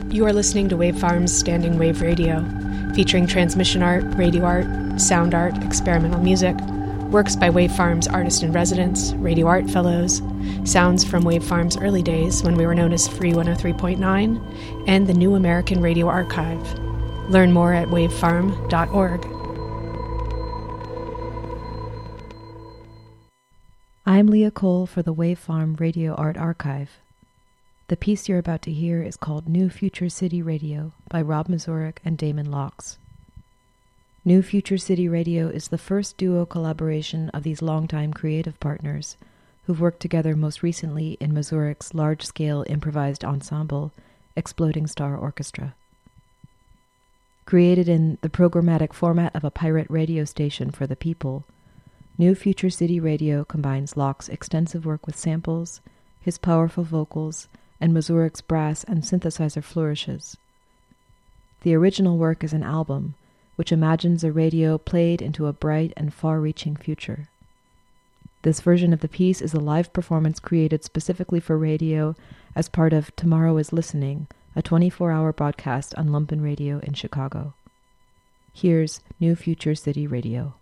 You are listening to Wavefarm's Standing Wave Radio, featuring transmission art, radio art, sound art, experimental music, works by Wavefarm's artist-in-residence, radio art fellows, sounds from Wavefarm's early days when we were known as Free 103.9, and the New American Radio Archive. Learn more at wavefarm.org. I'm Leah Cole for the Wavefarm Radio Art Archive. The piece you're about to hear is called New Future City Radio by Rob Mazurek and Damon Locks. New Future City Radio is the first duo collaboration of these longtime creative partners who've worked together most recently in Mazurek's large-scale improvised ensemble, Exploding Star Orchestra. Created in the programmatic format of a pirate radio station for the people, New Future City Radio combines Locke's extensive work with samples, his powerful vocals, and Mazurek's brass and synthesizer flourishes. The original work is an album which imagines a radio played into a bright and far-reaching future. This version of the piece is a live performance created specifically for radio as part of Tomorrow is Listening, a 24-hour broadcast on Lumpen Radio in Chicago. Here's New Future City Radio.